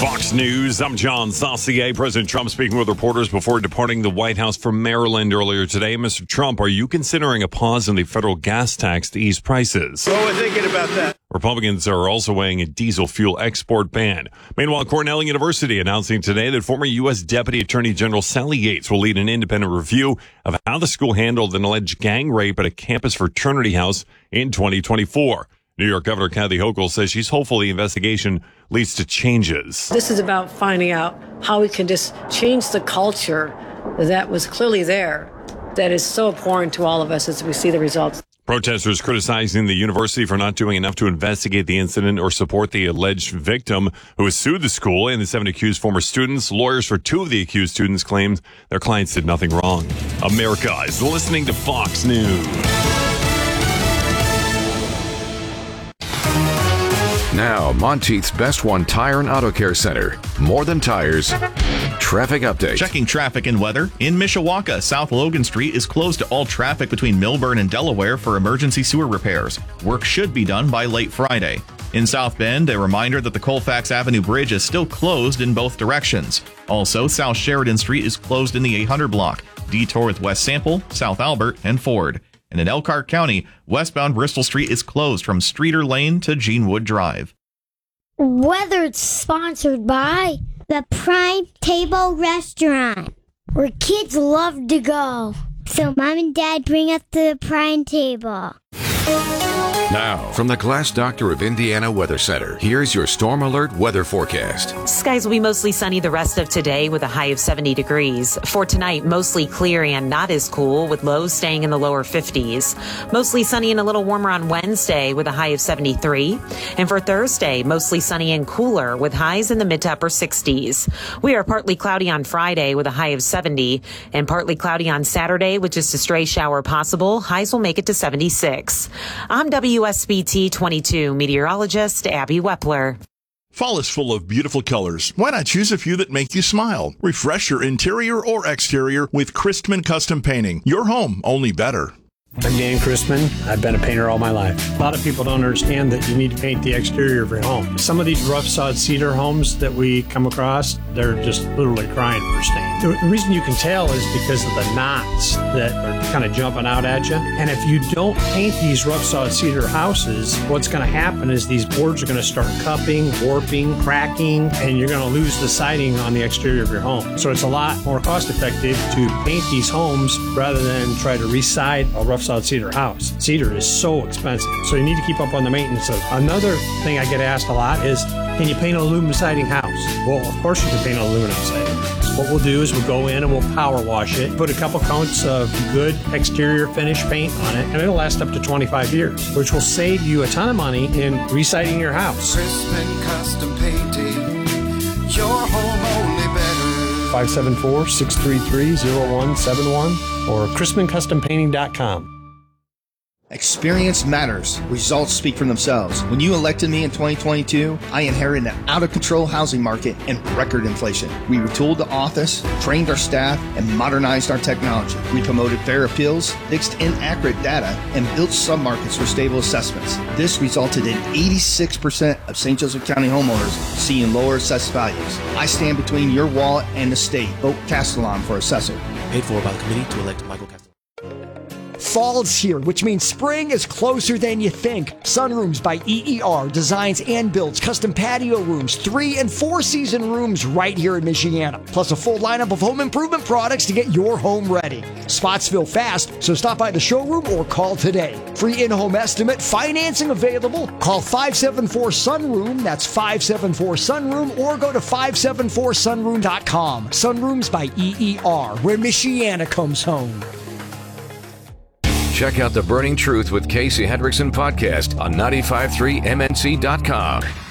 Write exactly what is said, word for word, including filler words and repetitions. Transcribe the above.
Fox News, I'm John Saucier. President Trump speaking with reporters before departing the White House for Maryland earlier today. Mister Trump, are you considering a pause in the federal gas tax to ease prices? Well, we're thinking about that. Republicans are also weighing a diesel fuel export ban. Meanwhile, Cornell University announcing today that former U S. Deputy Attorney General Sally Yates will lead an independent review of how the school handled an alleged gang rape at a campus fraternity house in twenty twenty-four. New York Governor Kathy Hochul says she's hopeful the investigation leads to changes. This is about finding out how we can just change the culture that was clearly there, that is so abhorrent to all of us as we see the results. Protesters criticizing the university for not doing enough to investigate the incident or support the alleged victim who has sued the school and the seven accused former students. Lawyers for two of the accused students claimed their clients did nothing wrong. America is listening to Fox News. Now, Monteith's Best One Tire and Auto Care Center. More than tires. Traffic update. Checking traffic and weather. In Mishawaka, South Logan Street is closed to all traffic between Millburn and Delaware for emergency sewer repairs. Work should be done by late Friday. In South Bend, a reminder that the Colfax Avenue Bridge is still closed in both directions. Also, South Sheridan Street is closed in the eight hundred block. Detour with West Sample, South Albert, and Ford. And in Elkhart County, westbound Bristol Street is closed from Streeter Lane to Genewood Drive. Weather sponsored by the Prime Table Restaurant, where kids love to go. So Mom and Dad bring us to the Prime Table. Now, from the Glass Doctor of Indiana Weather Center, here's your Storm Alert weather forecast. Skies will be mostly sunny the rest of today with a high of seventy degrees. For tonight, mostly clear and not as cool with lows staying in the lower fifties. Mostly sunny and a little warmer on Wednesday with a high of seventy-three. And for Thursday, mostly sunny and cooler with highs in the mid to upper sixties. We are partly cloudy on Friday with a high of seventy and partly cloudy on Saturday with just a stray shower possible. Highs will make it to seventy-six. I'm W S B T twenty-two meteorologist Abby Wepler. Fall is full of beautiful colors. Why not choose a few that make you smile? Refresh your interior or exterior with Christman Custom Painting. Your home, only better. I'm Dan Christman. I've been a painter all my life. A lot of people don't understand that you need to paint the exterior of your home. Some of these rough sod cedar homes that we come across, they're just literally crying for stain. The reason you can tell is because of the knots that are kind of jumping out at you. And if you don't paint these rough sod cedar houses, what's going to happen is these boards are going to start cupping, warping, cracking, and you're going to lose the siding on the exterior of your home. So it's a lot more cost effective to paint these homes rather than try to reside a rough sod cedar house. Cedar is so expensive, so you need to keep up on the maintenance of it. Another thing I get asked a lot is, can you paint an aluminum siding house? Well, of course you can paint an aluminum siding house. What we'll do is we'll go in and we'll power wash it, put a couple coats of good exterior finish paint on it, and it'll last up to twenty-five years, which will save you a ton of money in residing your house. Christman Custom Painting, your home only better. five seven four, six three three, zero one seven one or chrisman custom painting dot com. Experience matters. Results speak for themselves. When you elected me in twenty twenty-two, I inherited an out-of-control housing market and record inflation. We retooled the office, trained our staff, and modernized our technology. We promoted fair appeals, fixed inaccurate data, and built submarkets for stable assessments. This resulted in eighty-six percent of Saint Joseph County homeowners seeing lower assessed values. I stand between your wallet and the state. Vote Castellon for assessor. Paid for by the committee to elect Michael Castellon. Fall's here, which means spring is closer than you think. Sunrooms by E E R designs and builds custom patio rooms, three and four season rooms right here in Michiana. Plus a full lineup of home improvement products to get your home ready. Spots fill fast, so stop by the showroom or call today. Free in-home estimate, financing available. Call five seven four sunroom, that's five seven four sunroom, or go to five seven four sunroom dot com. Sunrooms by E E R, where Michiana comes home. Check out The Burning Truth with Casey Hendrickson podcast on nine five three M N C dot com.